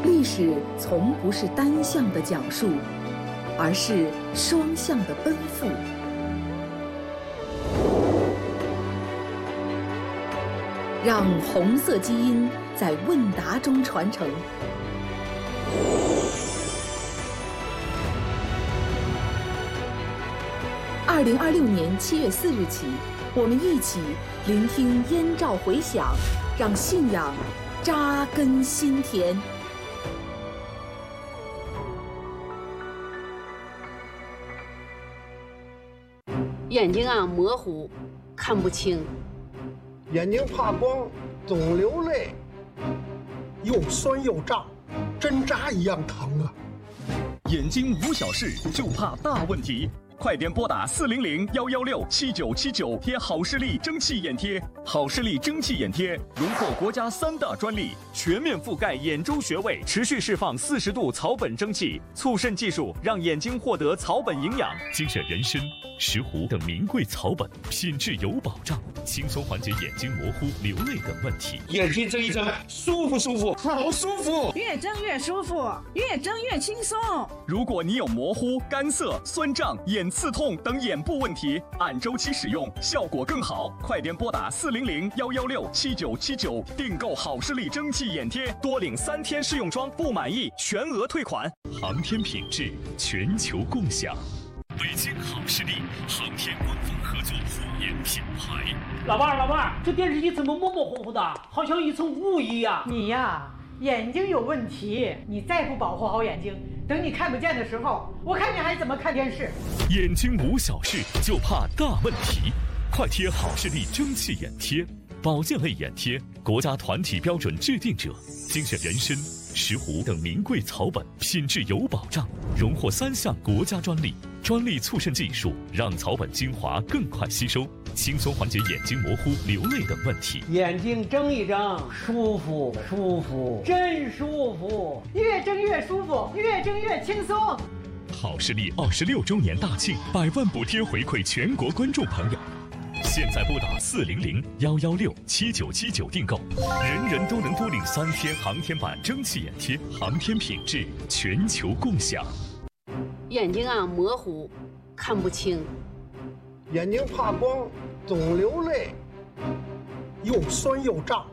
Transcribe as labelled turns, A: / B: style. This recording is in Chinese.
A: 历史从不是单向的讲述，而是双向的奔赴。让红色基因在问答中传承。2026年7月4日起，我们一起聆听燕赵回响，让信仰扎根心田。
B: 眼睛模糊，看不清。
C: 眼睛怕光，总流泪，又酸又胀，针扎一样疼啊！
D: 眼睛无小事，就怕大问题。快点拨打400-116-7979，贴好视力蒸汽眼贴。好视力蒸汽眼贴荣获国家3大专利，全面覆盖眼周穴位，持续释放40度草本蒸汽，促渗技术让眼睛获得草本营养。
E: 精选人参、石斛等名贵草本，品质有保障，轻松缓解眼睛模糊、流泪等问题。
F: 眼睛睁一睁，舒服舒服，好舒服，
G: 越睁越舒服，越睁越轻松。
D: 如果你有模糊、干涩、酸胀、眼刺痛等眼部问题，按周期使用效果更好。快点拨打400-116-7979，订购好视力蒸汽眼贴，多领3天试用装，不满意全额退款。
E: 航天品质，全球共享。北京好视力，航天官方合作护眼品牌。
H: 老伴儿，这电视机怎么模模糊糊的，好像一层雾一样？
G: 你呀，眼睛有问题，你再不保护好眼睛，等你看不见的时候，我看你还怎么看电视？
E: 眼睛无小事，就怕大问题。快贴好视力蒸汽眼贴，保健类眼贴，国家团体标准制定者，精选人参、石斛等名贵草本，品质有保障，荣获3项国家专利。专利促渗技术让草本精华更快吸收，轻松缓解眼睛模糊、流泪等问题。
H: 眼睛睁一睁，舒服舒服，真舒服，
G: 越睁越舒服，越睁越轻松。
E: 好视力26周年大庆，100万补贴回馈全国观众朋友。现在拨打400-116-7979订购，人人都能多领3天航天版蒸汽眼贴，航天品质全球共享。
B: 眼睛模糊，看不清。
C: 眼睛怕光，总流泪，又酸又胀。